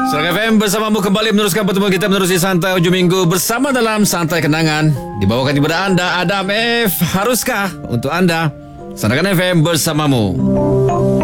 Serang FM bersamamu kembali meneruskan pertemuan kita menerusi Santai Hujung Minggu bersama dalam Santai Kenangan. Dibawakan kepada anda Adam F. Haruskah untuk anda Santai FM bersamamu.